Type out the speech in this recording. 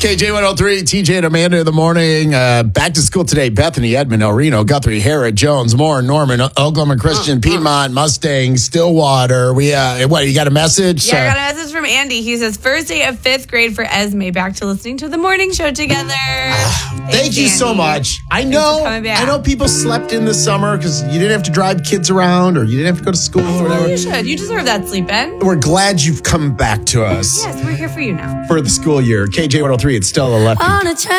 KJ103, TJ and Amanda in the morning. Back to school today. Bethany, Edmond, El Reno, Guthrie, Harrod, Jones, Moore, Norman, Oklahoma Christian, Piedmont, Mustang, Stillwater. You got a message? Yeah, I got a message from Andy. He says, first day of 5th grade for Esme. Back to listening to the morning show together. Thank you so much. I know people slept in this summer because you didn't have to drive kids around or you didn't have to go to school or whatever. Well, you should. You deserve that sleep in. We're glad you've come back to us Yes, we're here for you now. for the school year. KJ103, it's Stella Lefty.